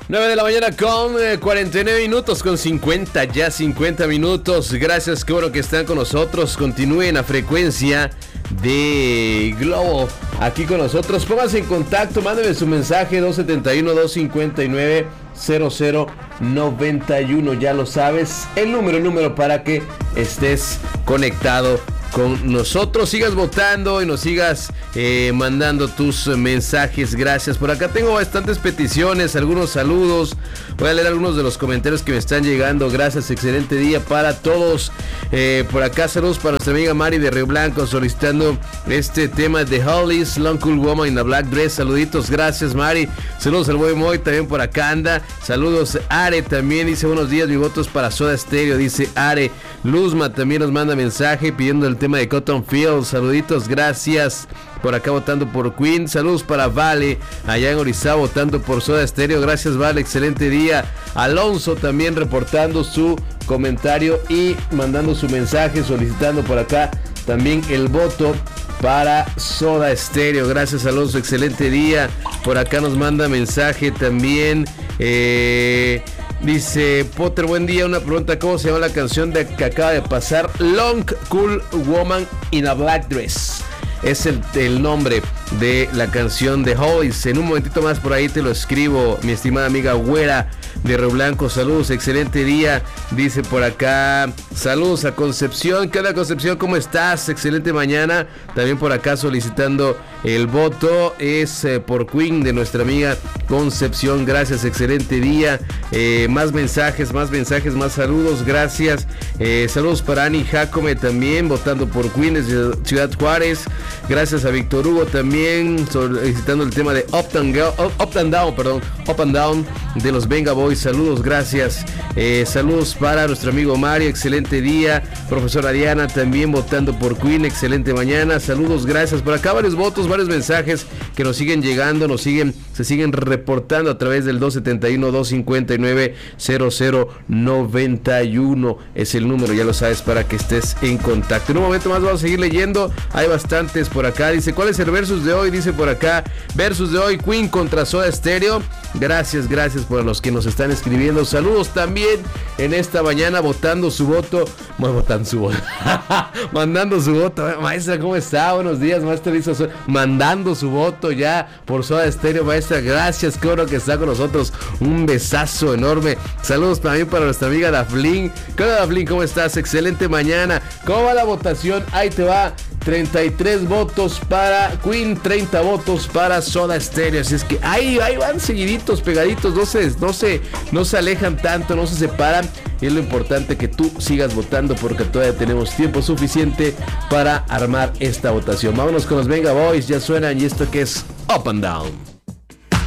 9 de la mañana con 49 minutos, con 50 minutos. Gracias, qué bueno que están con nosotros. Continúen a frecuencia de Globo aquí con nosotros. Pónganse en contacto, mándenme su mensaje 271-259-0091. Ya lo sabes, el número para que estés conectado con nosotros, sigas votando y nos sigas mandando tus mensajes. Gracias. Por acá tengo bastantes peticiones, algunos saludos. Voy a leer algunos de los comentarios que me están llegando. Gracias, excelente día para todos. Por acá saludos para nuestra amiga Mari de Río Blanco, solicitando este tema de Hollies, Long Cool Woman in a Black Dress. Saluditos, gracias Mari. Saludos al buen Moy, también por acá anda. Saludos Are, también dice buenos días, mi voto es para Soda Stereo, dice Are. Luzma también nos manda mensaje pidiendo el tema de Cotton Field. Saluditos, gracias. Por acá votando por Queen. Saludos para Vale, allá en Orizaba, votando por Soda Stereo. Gracias Vale, excelente día. Alonso también reportando su comentario y mandando su mensaje, solicitando por acá también el voto para Soda Stereo. Gracias Alonso, excelente día. Por acá nos manda mensaje también dice Potter, buen día, una pregunta, ¿cómo se llama la canción que acaba de pasar? Long Cool Woman in a Black Dress es el nombre de la canción de Hollies. En un momentito más por ahí te lo escribo, mi estimada amiga Güera de Río Blanco. Saludos, excelente día. Dice por acá, saludos a Concepción. ¿Qué onda Concepción? ¿Cómo estás? Excelente mañana. También por acá solicitando el voto es por Queen de nuestra amiga Concepción. Gracias, excelente día. Más mensajes, más saludos. Gracias. Saludos para Ani Jacome también, votando por Queen desde Ciudad Juárez. Gracias a Víctor Hugo también, solicitando el tema de Up and Down de los Venga Boys. Saludos, gracias. Saludos para nuestro amigo Mario, excelente día. Profesora Ariana también votando por Queen, excelente mañana. Saludos, gracias. Por acá varios votos, varios mensajes que nos siguen llegando, se siguen reportando a través del 271-259-0091. Es el número, ya lo sabes, para que estés en contacto. En un momento más vamos a seguir leyendo. Hay bastantes por acá. Dice, ¿cuál es el versus de hoy? Dice por acá, versus de hoy, Queen contra Soda Stereo. Gracias por los que nos están escribiendo. Saludos también en esta mañana mandando su voto. Maestra, ¿cómo está? Buenos días, maestra. Mandando su voto ya por Soda Stereo, maestra. Gracias, qué bueno que está con nosotros. Un besazo enorme. Saludos también para nuestra amiga Daflin. ¿Qué onda, Daflin? ¿Cómo estás? Excelente mañana. ¿Cómo va la votación? Ahí te va. 33 votos para Queen, 30 votos para Soda Stereo. Así es que ahí van seguiditos, pegaditos, no se alejan tanto, no se separan. Y es lo importante que tú sigas votando, porque todavía tenemos tiempo suficiente para armar esta votación. Vámonos con los Venga Boys, ya suenan, y esto que es Up and Down.